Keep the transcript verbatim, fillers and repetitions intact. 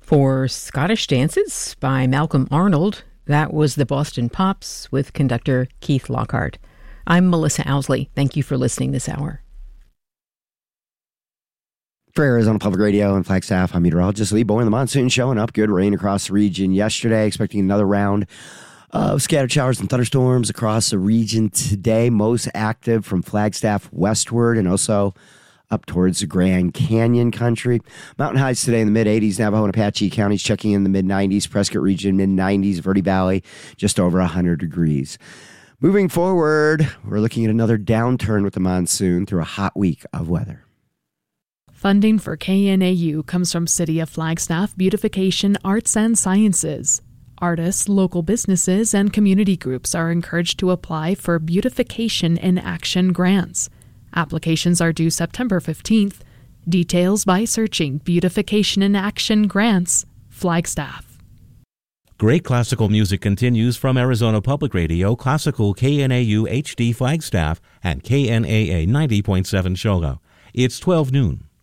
For Scottish Dances by Malcolm Arnold, that was the Boston Pops with conductor Keith Lockhart. I'm Melissa Owsley. Thank you for listening this hour. For Arizona Public Radio and Flagstaff, I'm meteorologist Lee Bowen. The monsoon showing up. Good rain across the region yesterday. Expecting another round of scattered showers and thunderstorms across the region today. Most active from Flagstaff westward and also up towards the Grand Canyon country. Mountain highs today in the mid-eighties. Navajo and Apache counties checking in the mid-nineties. Prescott region, mid-nineties. Verde Valley, just over one hundred degrees. Moving forward, we're looking at another downturn with the monsoon through a hot week of weather. Funding for K N A U comes from City of Flagstaff Beautification Arts and Sciences. Artists, local businesses, and community groups are encouraged to apply for Beautification in Action grants. Applications are due September fifteenth. Details by searching Beautification in Action Grants, Flagstaff. Great classical music continues from Arizona Public Radio, Classical K N A U H D Flagstaff, and K N A A ninety point seven Shogo. It's twelve noon.